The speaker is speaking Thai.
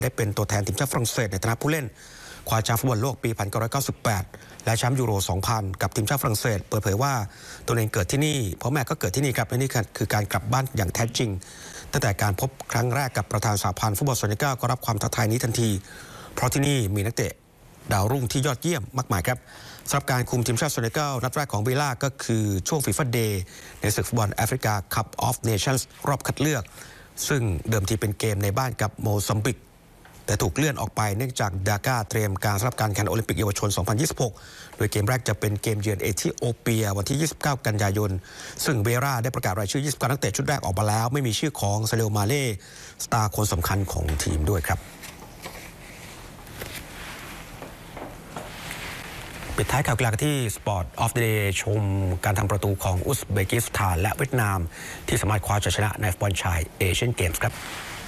ได้เป็นตัวแทนทีมชาติฝรั่งเศสในฐานะผู้เล่นคว้าแชมป์ฟุตบอลโลกปี 1998 และแชมป์ยูโร 2000 กับทีมชาติฝรั่งเศสเปิดเผยว่าตัวเองเกิดที่นี่พ่อแม่ก็เกิดที่นี่ครับและนี่คือการกลับบ้านอย่างแท้จริงตั้งแต่การพบครั้งแรกกับประธานสหพันธ์ฟุตบอลเซเนกัลก็รับความท้าทายนี้ทันทีเพราะที่นี่มีนักเตะดาวรุ่งที่ยอดเยี่ยมมากมายครับสำหรับการคุมทีมชาติเซเนกัลนัดแรกของวิลล่าก็คือช่วงฟีฟ่าเดย์ในศึกฟุตบอลแอฟริกาคัพออฟเนชั่นส์รอบคัดเลือกซึ่งเดิมทีเป็นเกมในบ้านกับโมซัมบิกแต่ถูกเลื่อนออกไปเนื่องจากดาก้าเตรียมการสำหรับการแข่งโอลิมปิกเยาวชน 2026 โดยเกมแรกจะเป็นเกมเยือนเอธิโอเปียวันที่ 29 กันยายนซึ่งเวราได้ประกาศรายชื่อ 29 นักเตะชุดแรกออกมาแล้วไม่มีชื่อของซาเลโอมาเล่สตาร์คนสำคัญของทีมด้วยครับปิดท้ายข่าวกีฬาที่ Sport of the Day ชมการทำประตูของอุซเบกิสถานและเวียดนามที่สามารถคว้าชัยชนะในฟุตบอลชายเอเชียนเกมส์ครับ